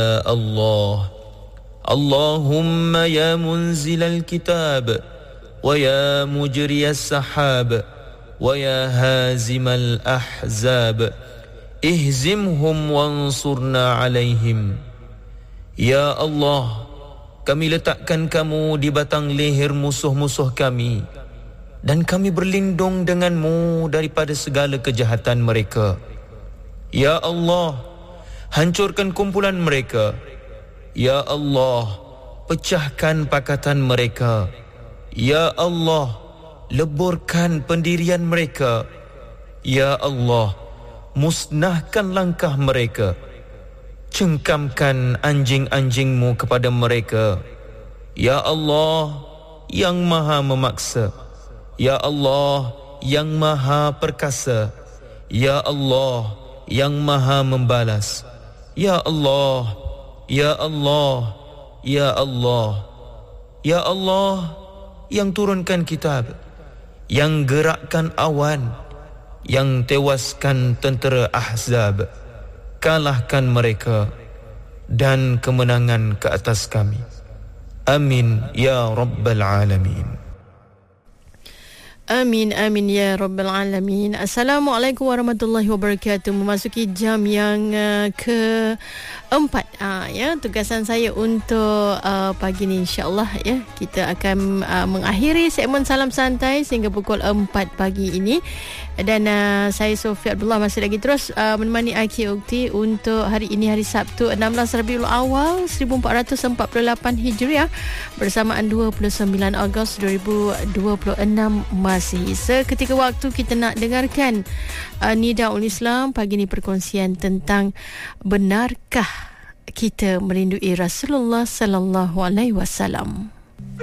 الله اللهم يا منزل الكتاب ويا مجري السحاب ويا هازم الأحزاب اهزمهم وانصرنا عليهم. Ya Allah, kami letakkan kamu di batang leher musuh-musuh kami, dan kami berlindung denganmu daripada segala kejahatan mereka. Ya Allah, hancurkan kumpulan mereka. Ya Allah, pecahkan pakatan mereka. Ya Allah, leburkan pendirian mereka. Ya Allah, musnahkan langkah mereka. Cengkamkan anjing-anjingmu kepada mereka. Ya Allah, yang maha memaksa. Ya Allah, yang maha perkasa. Ya Allah, yang maha membalas. Ya Allah, Ya Allah, Ya Allah, Ya Allah, yang turunkan kitab, yang gerakkan awan, yang tewaskan tentera Ahzab. Kalahkan mereka dan kemenangan ke atas kami. Amin ya Rabbal Alamin. Amin, amin ya Rabbal Alamin. Assalamualaikum warahmatullahi wabarakatuh. Memasuki jam yang keempat. Ya, tugasan saya untuk pagi ni, insyaAllah ya, kita akan mengakhiri segmen Salam Santai sehingga pukul 4 pagi ini. Dan saya Sofia Abdullah masih lagi terus menemani Aki Ukti untuk hari ini, hari Sabtu 16 Rabiul Awal 1448 Hijriah, bersamaan 29 Ogos 2026 Masihi. Seketika waktu kita nak dengarkan Nidaul Islam pagi ini, perkongsian tentang benarkah kita merindui Rasulullah sallallahu alaihi wasallam.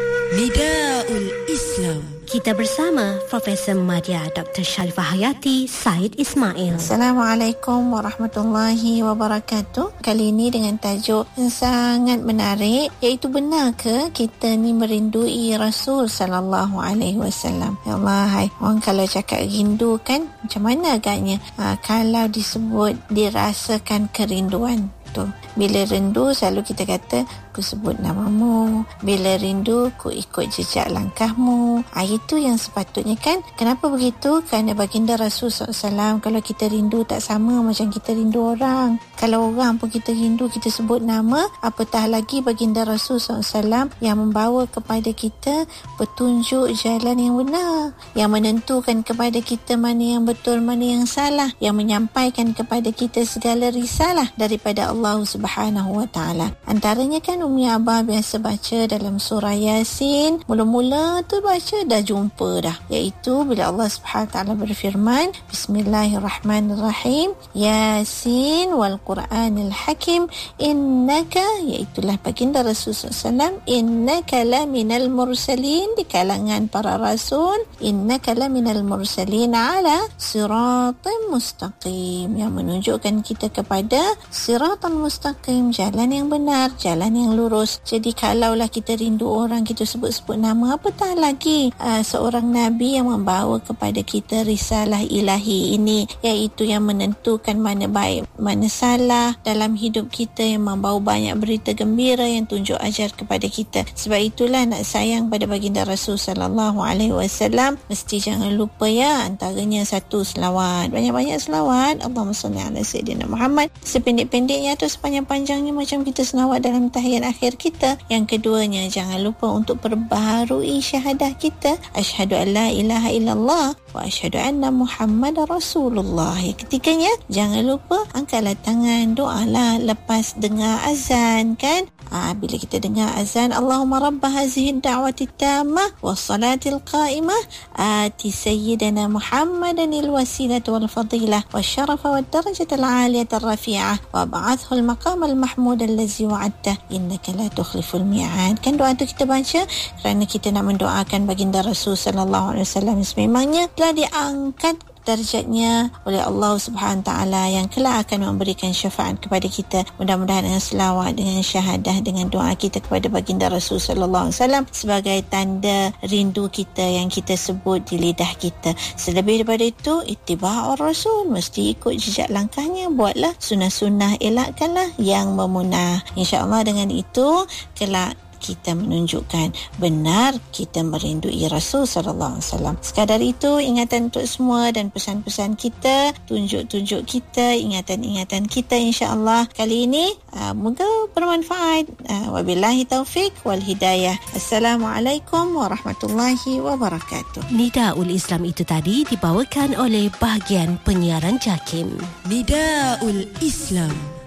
Nidaul Islam. Kita bersama Profesor Madya Dr. Sharifah Hayati Said Ismail. Assalamualaikum warahmatullahi wabarakatuh. Kali ini dengan tajuk yang sangat menarik, iaitu benar ke kita ni merindui Rasul sallallahu alaihi wasallam. Ya Allah, hai, orang kalau cakap rindu kan, macam mana agaknya kalau disebut dirasakan kerinduan tu. Bila rindu selalu kita kata, ku sebut namamu. Bila rindu, ku ikut jejak langkahmu. Itu yang sepatutnya kan. Kenapa begitu? Kerana baginda Rasul SAW, kalau kita rindu tak sama macam kita rindu orang. Kalau orang pun kita rindu, kita sebut nama, apatah lagi baginda Rasul SAW yang membawa kepada kita petunjuk jalan yang benar, yang menentukan kepada kita mana yang betul, mana yang salah, yang menyampaikan kepada kita segala risalah daripada Allah Subhanahu wa ta'ala. Antaranya kan Umi Abah biasa baca dalam surah Yasin, mula-mula tu baca dah jumpa dah, iaitu bila Allah Subhanahu wa ta'ala berfirman, Bismillahirrahmanirrahim, Yasin wal Quranil Hakim, innaka, iaitulah baginda Rasulullah SAW, innaka laminal mursalin, di kalangan para rasul, innaka laminal mursalin ala siratim mustaqim, yang menunjukkan kita kepada siratan mustaqim, jalan yang benar, jalan yang lurus. Jadi kalaulah kita rindu orang, kita sebut-sebut nama, apatah lagi seorang Nabi yang membawa kepada kita risalah ilahi ini, iaitu yang menentukan mana baik, mana salah dalam hidup kita, yang membawa banyak berita gembira, yang tunjuk ajar kepada kita. Sebab itulah nak sayang pada baginda Rasul sallallahu alaihi wasallam, mesti jangan lupa ya, antaranya satu, selawat, banyak-banyak selawat, Allahumma salli ala sayyidina Muhammad, sependek-pendeknya atau sepanjang-panjangnya macam kita selawat dalam tahiyat akhir kita. Yang keduanya, jangan lupa untuk perbaharui syahadah kita, asyhadu an la ilaha illallah wa asyhadu anna Muhammadar Rasulullah. Yang ketiganya, jangan lupa angkatlah tangan, doalah lepas dengar azan kan. Bila kita dengar azan, Allahumma rabba hazihi da'wati tammah wassalatil qa'imah ati sayyidina Muhammadan alwasilata wal fadilah wasyarafa wad darajatal 'aliyata rafi'ah wa ba'athhu al maqam al mahmud allazi wa'adta innaka la tukhliful mi'ad. Kan doa tu kita baca kerana kita nak mendoakan baginda Rasul sallallahu alaihi wasallam, sememangnya telah diangkat darjatnya oleh Allah Subhanahu Taala yang kelak akan memberikan syafaat kepada kita. Mudah-mudahan dengan selawat, dengan syahadah, dengan doa kita kepada baginda Rasul sallallahu alaihi wasallam sebagai tanda rindu kita yang kita sebut di lidah kita. Selebih daripada itu, ittiba'ur Rasul, mesti ikut jejak langkahnya, buatlah sunnah-sunnah, elakkanlah yang memunah. InsyaAllah dengan itu kelak kita menunjukkan benar kita merindui Rasul sallallahu alaihi wasallam. Sekadar itu ingatan untuk semua dan pesan-pesan kita, tunjuk-tunjuk kita, ingatan-ingatan kita insya-Allah kali ini moga bermanfaat. Wabillahi taufik wal hidayah. Assalamualaikum warahmatullahi wabarakatuh. Nidaul Islam itu tadi dibawakan oleh bahagian penyiaran JAKIM. Nidaul Islam.